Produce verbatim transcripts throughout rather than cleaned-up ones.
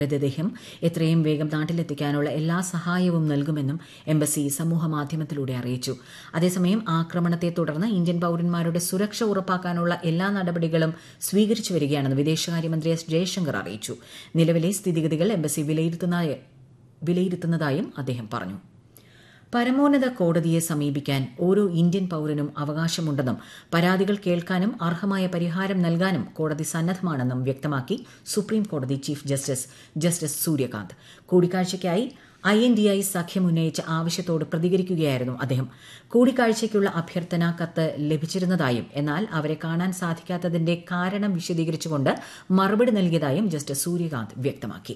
മൃതദേഹം എത്രയും വേഗം നാട്ടിലെത്തിക്കാനുള്ള എല്ലാ സഹായവും നൽകുമെന്നും എംബസി സമൂഹമാധ്യമത്തിലൂടെ അറിയിച്ചു. അതേസമയം ആക്രമണത്തെ തുടർന്ന് ഇന്ത്യൻ പൌരന്മാരുടെ സുരക്ഷ ഉറപ്പാക്കാനുള്ള എല്ലാ നടപടികളും സ്വീകരിച്ചു വരികയാണെന്ന് വിദേശകാര്യമന്ത്രി എസ് ജയശങ്കർ അറിയിച്ചു. നിലവിലെ സ്ഥിതിഗതികൾ എംബസി വിലയിരുത്തുന്നതായും അദ്ദേഹം പറഞ്ഞു. പരമോന്നത കോടതിയെ സമീപിക്കാൻ ഓരോ ഇന്ത്യൻ പൌരനും അവകാശമുണ്ടെന്നും പരാതികൾ കേൾക്കാനും അർഹമായ പരിഹാരം നൽകാനും കോടതി സന്നദ്ധമാണെന്നും വ്യക്തമാക്കി സുപ്രീം കോടതി chief justice justice Suryakant. കൂടിക്കാഴ്ചയ്ക്കായി I N D I സഖ്യം ഉന്നയിച്ച ആവശ്യത്തോട് പ്രതികരിക്കുകയായിരുന്നു അദ്ദേഹം. കൂടിക്കാഴ്ചയ്ക്കുള്ള അഭ്യർത്ഥനാ കത്ത് ലഭിച്ചിരുന്നതായും എന്നാൽ അവരെ കാണാൻ സാധിക്കാത്തതിന്റെ കാരണം വിശദീകരിച്ചുകൊണ്ട് മറുപടി നൽകിയതായും ജസ്റ്റിസ് സൂര്യകാന്ത് വ്യക്തമാക്കി.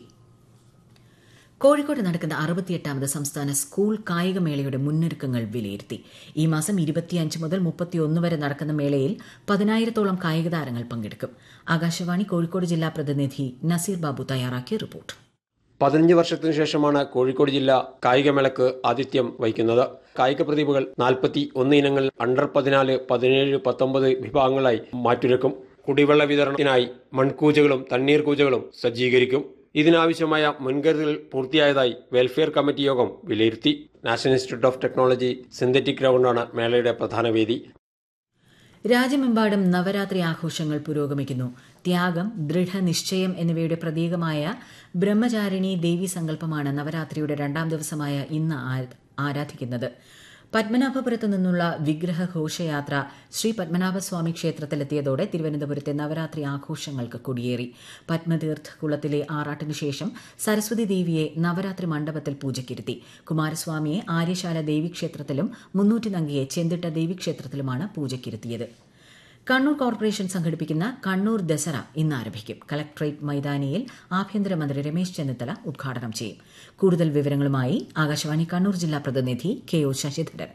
കോഴിക്കോട് നടക്കുന്ന അറുപത്തിയെട്ടാമത് സംസ്ഥാന സ്കൂൾ കായികമേളയുടെ മുന്നൊരുക്കങ്ങൾ വിലയിരുത്തി. ഈ മാസം ഇരുപത്തിയഞ്ച് മുതൽ മുപ്പത്തിയൊന്ന് വരെ നടക്കുന്ന മേളയിൽ പതിനായിരത്തോളം കായിക താരങ്ങൾ പങ്കെടുക്കും. ആകാശവാണി കോഴിക്കോട് ജില്ലാ പ്രതിനിധി നസീർ ബാബു തയ്യാറാക്കിയ റിപ്പോർട്ട്. പതിനഞ്ച് വർഷത്തിനു ശേഷമാണ് കോഴിക്കോട് ജില്ല കായികമേളയ്ക്ക് ആതിഥ്യം വഹിക്കുന്നത്. കായിക പ്രതിഭകൾ നാൽപ്പത്തി ഒന്ന് ഇനങ്ങളിൽ അണ്ടർ പതിനാല്, പതിനേഴ്, പത്തൊമ്പത് വിഭാഗങ്ങളായി മാറ്റുരക്കും. കുടിവെള്ള വിതരണത്തിനായി മൺകൂജകളും തണ്ണീർ കൂജകളും സജ്ജീകരിക്കും. ഇതിനാവശ്യമായ മുൻകരുതൽ പൂർത്തിയായതായി വെൽഫെയർ കമ്മിറ്റി യോഗം വിലയിരുത്തി. National institute of technology synthetic ഗ്രൗണ്ടാണ് മേളയുടെ പ്രധാന വേദി. രാജ്യമെമ്പാടും നവരാത്രി ആഘോഷങ്ങൾ പുരോഗമിക്കുന്നു. ത്യാഗം, ദൃഢനിശ്ചയം എന്നിവയുടെ പ്രതീകമായ ബ്രഹ്മചാരിണി ദേവി സങ്കല്പമാണ് നവരാത്രിയുടെ രണ്ടാം ദിവസമായ ഇന്ന് ആരാധിക്കുന്നത്. പത്മനാഭപുരത്തു നിന്നുള്ള വിഗ്രഹ ഘോഷയാത്ര ശ്രീ പത്മനാഭസ്വാമി ക്ഷേത്രത്തിലെത്തിയതോടെ തിരുവനന്തപുരത്തെ നവരാത്രി ആഘോഷങ്ങൾക്ക് കൊടിയേറി. പത്മതീർത്ഥ കുളത്തിലെ ആറാട്ടിനു ശേഷം സരസ്വതി ദേവിയെ നവരാത്രി മണ്ഡപത്തിൽ പൂജയ്ക്കിരുത്തി. കുമാരസ്വാമിയെ ആര്യശാല ദേവീക്ഷേത്രത്തിലും മുന്നൂറ്റിനങ്കിയെ ചെന്തിട്ട ദേവീക്ഷേത്രത്തിലുമാണ് പൂജയ്ക്കിരുത്തിയത്. കണ്ണൂർ കോർപ്പറേഷൻ സംഘടിപ്പിക്കുന്ന കണ്ണൂർ ദസറ ഇന്ന് ആരംഭിക്കും. കളക്ടറേറ്റ് മൈതാനിയിൽ ആഭ്യന്തരമന്ത്രി രമേശ് ചെന്നിത്തല ഉദ്ഘാടനം ചെയ്യും. കൂടുതൽ വിവരങ്ങളുമായി ആകാശവാണി കണ്ണൂർ ജില്ലാ പ്രതിനിധി കെ ഒ ശശിധരൻ.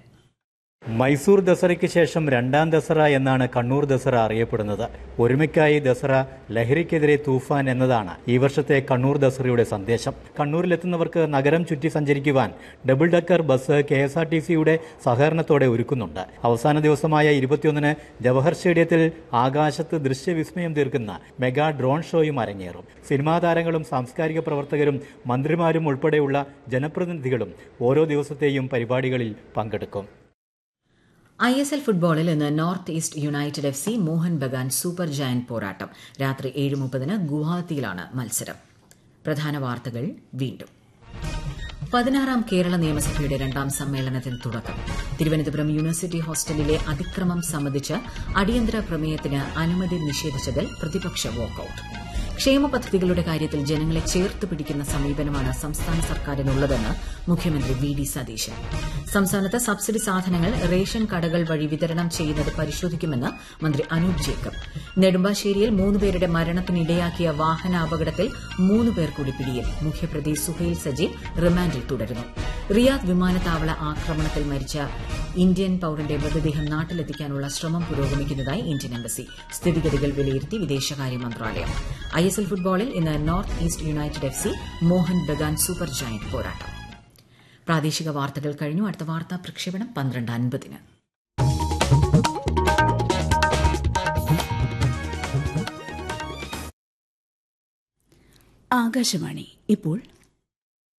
മൈസൂർ ദസറയ്ക്ക് ശേഷം രണ്ടാം ദസറ എന്നാണ് കണ്ണൂർ ദസറ അറിയപ്പെടുന്നത്. ഒരുമയ്ക്കായി ദസറ, ലഹരിക്കെതിരെ തൂഫാൻ എന്നതാണ് ഈ വർഷത്തെ കണ്ണൂർ ദസറയുടെ സന്ദേശം. കണ്ണൂരിലെത്തുന്നവർക്ക് നഗരം ചുറ്റി സഞ്ചരിക്കുവാൻ double decker bus K S R T സിയുടെ സഹകരണത്തോടെ ഒരുക്കുന്നുണ്ട്. അവസാന ദിവസമായ ഇരുപത്തിയൊന്നിന് ജവഹർ സ്റ്റേഡിയത്തിൽ ആകാശത്ത് ദൃശ്യവിസ്മയം തീർക്കുന്ന മെഗാ ഡ്രോൺ ഷോയും അരങ്ങേറും. സിനിമാ താരങ്ങളും സാംസ്കാരിക പ്രവർത്തകരും മന്ത്രിമാരും ഉൾപ്പെടെയുള്ള ജനപ്രതിനിധികളും ഓരോ ദിവസത്തെയും പരിപാടികളിൽ പങ്കെടുക്കും. ഐ എസ് എൽ ഫുട്ബോളിൽ ഇന്ന് north east United F C Mohan Bagan super giant പോരാട്ടം. രാത്രി ഏഴ് മുപ്പതിന് ഗുവാഹത്തിയിലാണ് മത്സരം. പ്രധാന വാർത്തകൾ വീണ്ടും. പതിനാറാം കേരള നിയമസഭയുടെ രണ്ടാം സമ്മേളനത്തിന് തുടക്കം. തിരുവനന്തപുരം യൂണിവേഴ്സിറ്റി ഹോസ്റ്റലിലെ അതിക്രമം സംബന്ധിച്ച് അടിയന്തര പ്രമേയത്തിന് അനുമതി നിഷേധിച്ചതിൽ പ്രതിപക്ഷ വാക്കൌട്ട്. ക്ഷേമ പദ്ധതികളുടെ കാര്യത്തിൽ ജനങ്ങളെ ചേർത്ത് പിടിക്കുന്ന സമീപനമാണ് സംസ്ഥാന സർക്കാരിനുള്ളതെന്ന് മുഖ്യമന്ത്രി വി ഡി സതീശൻ. സംസ്ഥാനത്ത് സബ്സിഡി സാധനങ്ങൾ റേഷൻ കടകൾ വഴി വിതരണം ചെയ്യുന്നത് പരിശോധിക്കുമെന്ന് മന്ത്രി അനൂപ് ജേക്കബ്. നെടുമ്പാശ്ശേരിയിൽ മൂന്നുപേരുടെ മരണത്തിനിടയാക്കിയ വാഹനാപകടത്തിൽ മൂന്ന് പേർ കൂടി പിടിയിൽ. മുഖ്യപ്രതി സുഹൈൽ സജീവ് റിമാൻഡിൽ തുടരുന്നു. റിയാദ് വിമാനത്താവള ആക്രമണത്തിൽ മരിച്ച ഇന്ത്യൻ പൌരന്റെ മൃതദേഹം നാട്ടിലെത്തിക്കാനുള്ള ശ്രമം പുരോഗമിക്കുന്നതായി ഇന്ത്യൻ എംബസി. സ്ഥിതിഗതികൾ വിലയിരുത്തി വിദേശകാര്യ മന്ത്രാലയം. ഐ എസ് എൽ ഫുട്ബോളിൽ ഇന്ന് north east United F C Mohan Bagan super giant പോരാട്ടം. പ്രാദേശിക വാർത്തകൾ കഴിഞ്ഞു. അടുത്ത വാർത്താ പ്രക്ഷേപണം പന്ത്രണ്ട് അൻപതിന്. ആകാശവാണി ഇപ്പോൾ